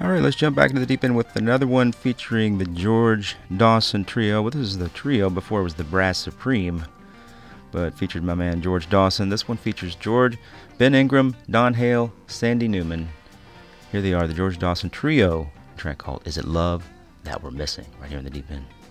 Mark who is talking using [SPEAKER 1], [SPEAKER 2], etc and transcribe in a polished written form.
[SPEAKER 1] All right, let's jump back into the deep end with another one featuring the George Dawson Trio. Well, this is the trio. Before it was the Brass Supreme, but featured my man George Dawson. This one features George, Ben Ingram, Don Hale, Sandy Newman. Here they are, the George Dawson Trio, a track called Is It Love That We're Missing, right here in the deep end.